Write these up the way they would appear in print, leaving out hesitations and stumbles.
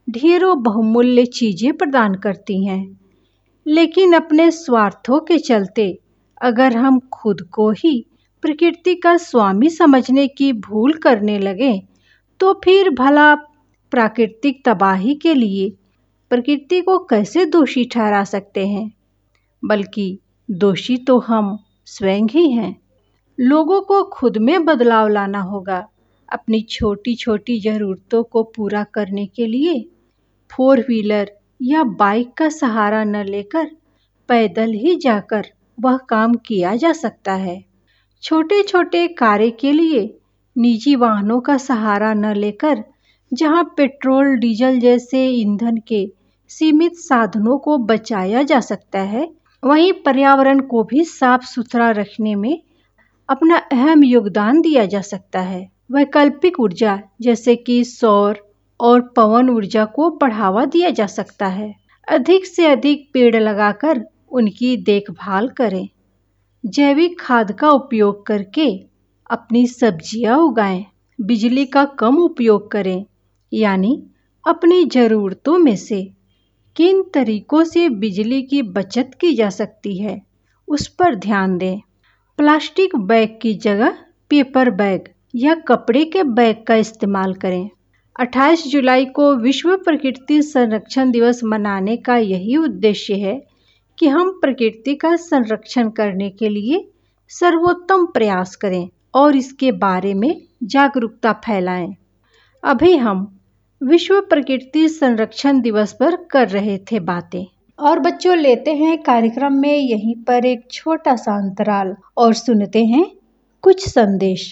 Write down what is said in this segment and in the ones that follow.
ढेरों बहुमूल्य चीजें प्रदान करती हैं, लेकिन अपने स्वार्थों के चलते अगर हम खुद को ही प्रकृति का स्वामी समझने की भूल करने लगे तो फिर भला प्राकृतिक तबाही के लिए प्रकृति को कैसे दोषी ठहरा सकते हैं? बल्कि दोषी तो हम स्वयं ही हैं। लोगों को खुद में बदलाव लाना होगा। अपनी छोटी छोटी ज़रूरतों को पूरा करने के लिए 4 व्हीलर या बाइक का सहारा न लेकर पैदल ही जाकर वह काम किया जा सकता है। छोटे छोटे कार्य के लिए निजी वाहनों का सहारा न लेकर जहां पेट्रोल डीजल जैसे ईंधन के सीमित साधनों को बचाया जा सकता है, वहीं पर्यावरण को भी साफ सुथरा रखने में अपना अहम योगदान दिया जा सकता है। वैकल्पिक ऊर्जा जैसे कि सौर और पवन ऊर्जा को बढ़ावा दिया जा सकता है। अधिक से अधिक पेड़ लगाकर उनकी देखभाल करें। जैविक खाद का उपयोग करके अपनी सब्जियां उगाएं। बिजली का कम उपयोग करें, यानी अपनी ज़रूरतों में से किन तरीकों से बिजली की बचत की जा सकती है उस पर ध्यान दें। प्लास्टिक बैग की जगह पेपर बैग या कपड़े के बैग का इस्तेमाल करें। 28 जुलाई को विश्व प्रकृति संरक्षण दिवस मनाने का यही उद्देश्य है कि हम प्रकृति का संरक्षण करने के लिए सर्वोत्तम प्रयास करें और इसके बारे में जागरूकता फैलाएं। अभी हम विश्व प्रकृति संरक्षण दिवस पर कर रहे थे बातें, और बच्चों लेते हैं कार्यक्रम में यहीं पर एक छोटा सा अंतराल और सुनते हैं कुछ संदेश।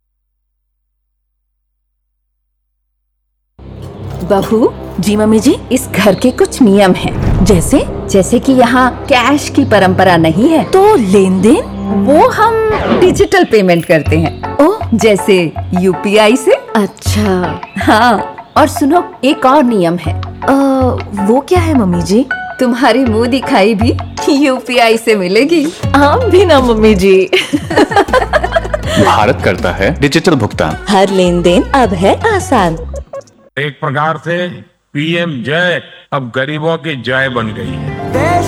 बहू जी, मम्मी जी, इस घर के कुछ नियम हैं। जैसे कि यहाँ कैश की परंपरा नहीं है, तो लेन देन वो हम डिजिटल पेमेंट करते हैं। ओह, जैसे यूपीआई से। अच्छा हाँ, और सुनो, एक और नियम है। वो क्या है मम्मी जी? तुम्हारी मुंह दिखाई भी यूपीआई से मिलेगी। आप भी ना मम्मी जी। भारत करता है डिजिटल भुगतान। हर लेन देन अब है आसान। एक प्रकार से पीएम जय अब गरीबों की जय बन गई है।